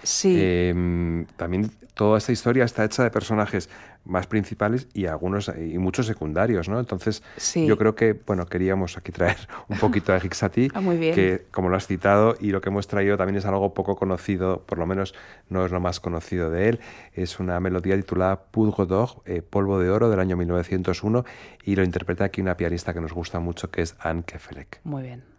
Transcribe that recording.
Sí. También toda esta historia está hecha de personajes más principales y muchos secundarios, ¿no? Entonces, yo Sí. creo que, bueno, queríamos aquí traer un poquito de Hixati, Ah, muy bien. que como lo has citado y lo que hemos traído también es algo poco conocido, por lo menos no es lo más conocido de él. Es una melodía titulada Poudre d'Or, Polvo de Oro, del año 1901, y lo interpreta aquí una pianista que nos gusta mucho, que es Anne Kefelec. Muy bien.